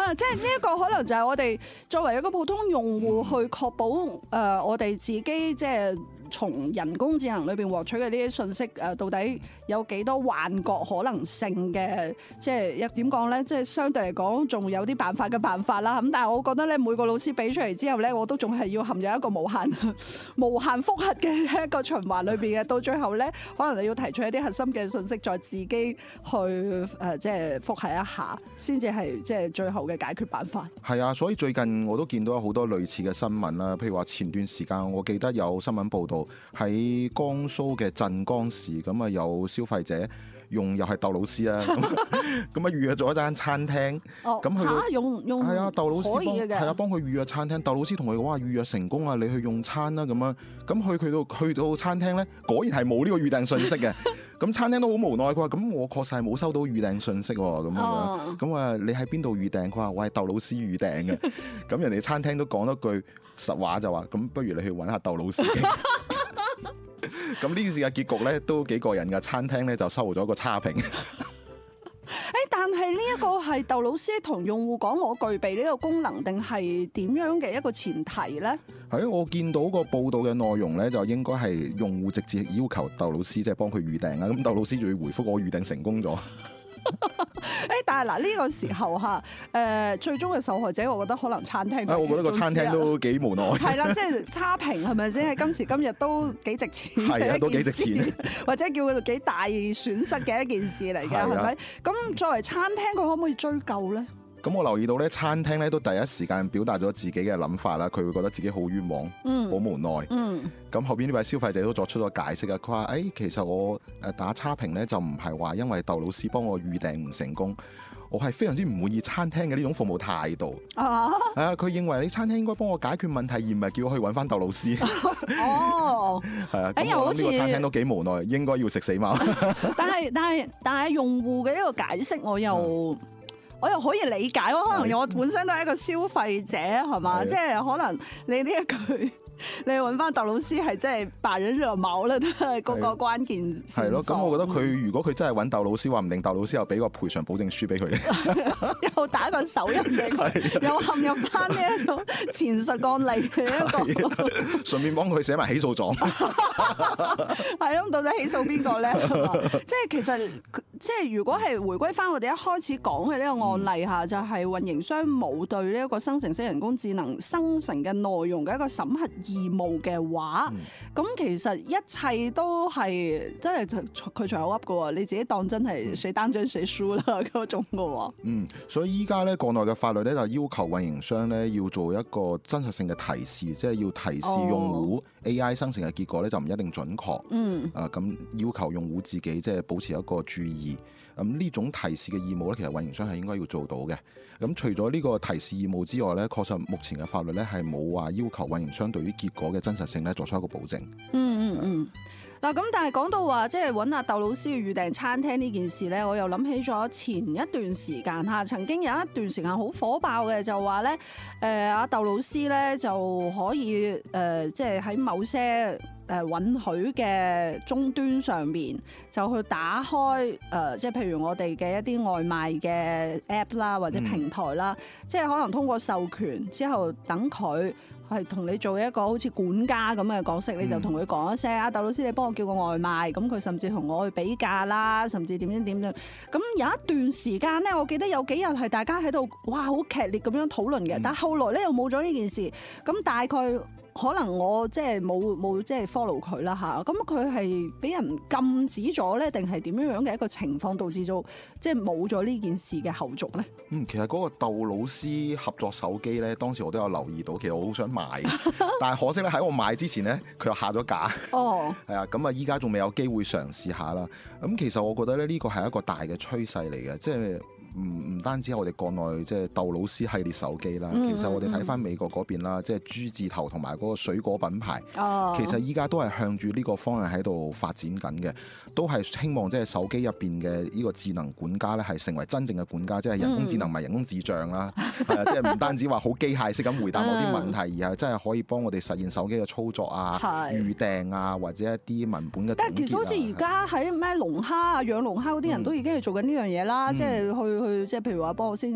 即係呢一個可能就係我哋作為一個普通用戶去確保我哋自己即係從人工智能裏邊獲取嘅呢啲信息到底有幾多幻覺可能性嘅，即係一點講咧，即係相對嚟講仲有啲辦法啦。咁但係我覺得咧，每個老師俾出嚟之後咧，我都仲係要陷入一個無限複核嘅一個循環裏邊嘅。到最後咧，可能你要提出一啲核心嘅信息，再自己去即係複核一下，先至係即係最後嘅解決辦法。 係啊，所以最近我都見到有好多類似嘅新聞啦。譬如話前段時間，我記得有新聞報道喺江蘇嘅鎮江市，咁啊有消費者用又係竇老師啊，咁啊預約咗一間餐廳，咁佢用係啊，竇老師係幫佢預約餐廳，竇老師同佢講話預約成功啊，你去用餐啦咁樣，咁去到餐廳咧，果然係冇呢個預訂信息嘅。咁餐廳都好無奈，佢話：咁我確實係冇收到預訂信息喎，咁樣。咁啊，你喺邊度預訂？佢話：我係竇老師預訂嘅。咁人哋餐廳都講咗句實話，就話：咁不如你去揾下竇老師。咁呢件事嘅結局咧都幾過癮㗎，餐廳咧就收咗個差評。 但係呢一個係竇老師同用戶講我具備呢個功能，定係點樣嘅一個前提咧？ 係我見到個報道嘅內容咧，就應該係用戶直接要求竇老師即係幫佢預訂啦。咁竇老師仲要回覆我預訂成功咗。 但係嗱呢個時候嚇，最終嘅受害者，我覺得可能餐廳。 我覺得個餐廳都幾無奈。係啦，即係差評係咪先？喺今時今日都幾值錢。 係啊，都幾值錢。 或者叫佢幾大損失嘅一件事嚟嘅，係咪？咁作為餐廳，佢可唔可以追究咧？ 咁我留意到咧，餐廳咧都第一時間表達咗自己嘅諗法啦，佢會覺得自己好冤枉，好無奈。咁後邊呢位消費者都作出咗解釋啊，佢話：其實我打差評咧就唔係話因為竇老師幫我預訂唔成功，我係非常之唔滿意餐廳嘅呢種服務態度。佢認為你餐廳應該幫我解決問題，而唔係叫我去揾翻竇老師。係啊，咁我諗呢個餐廳都幾無奈，應該要食死貓。 但係用戶嘅呢個解釋，我又可以理解咯，可能我本身都係一個消費者，係嘛？即係可能你呢一句，你揾翻竇老師係真係把人惹毛啦，都係嗰個關鍵。 係咯，咁我覺得如果佢真係揾竇老師，話唔定竇老師又俾個賠償保證書俾佢，又打個手印俾佢，又陷入翻呢一個前述案例嘅一個， 順便幫佢寫埋起訴狀。 係咯，到底起訴邊個咧？即係其實即係如果係回歸翻我哋一開始講嘅呢個案例嚇，就係運營商冇對呢一個生成式人工智能生成嘅內容嘅一個審核義務嘅話，咁其實一切都係真係佢隨口噏嘅喎，你自己當真係誰當真誰輸啦嗰種嘅喎。 所以依家咧國內嘅法律咧就要求運營商咧要做一個真實性嘅提示，即係要提示用戶 AI 生成嘅結果咧就唔一定準確。咁要求用戶自己即係保持一個注意。呢種提示嘅義務咧，其實運營商係應該要做到嘅。咁除咗呢個提示義務之外咧，確實目前嘅法律咧係冇話要求運營商對於結果嘅真實性咧作出一個保證。 嗱咁，但係講到話即係揾阿竇老師去預訂餐廳呢件事咧，我又諗起咗前一段時間嚇，曾經有一段時間好火爆嘅，就話咧阿竇老師咧就可以即係喺某些允許嘅終端上面就去打開即係譬如我哋嘅一啲外賣嘅 app 啦，或者平台啦，即係可能通過授權之後，等佢係同你做一個好似管家咁嘅角色，你就同佢講一聲阿竇老師，你幫我叫個外賣，咁佢甚至同我去比價啦，甚至點樣點樣。咁有一段時間咧，我記得有幾日係大家喺度哇好劇烈咁樣討論嘅，但係後來咧又冇咗呢件事，咁大概。可能我即係冇即係 follow 佢啦嚇，咁佢係俾人禁止咗咧，定係點樣樣嘅一個情況導致到即係冇咗呢件事嘅後續咧？ 其實嗰個竇老師合作手機咧，當時我都有留意到，其實我好想買，但係可惜咧喺我買之前咧，佢又下咗架。係啊，咁啊依家仲未有機會嘗試下啦。咁其實我覺得咧呢個係一個大嘅趨勢嚟嘅，即係。唔單止係我哋國內即係竇老師系列手機啦，其實我哋睇翻美國嗰邊啦，即係豬字頭同埋嗰個水果品牌，其實依家都係向住呢個方向喺度發展緊嘅，都係希望即係手機入邊嘅呢個智能管家咧係成為真正嘅管家，即係人工智能唔係人工智障啦，即係唔單止話好機械式咁回答某啲問題，而係真係可以幫我哋實現手機嘅操作啊、預訂啊或者一啲文本嘅。 但係其實好似而家喺咩龍蝦啊、養龍蝦嗰啲人都已經係做緊呢樣嘢啦，即係去即係譬如話幫我先。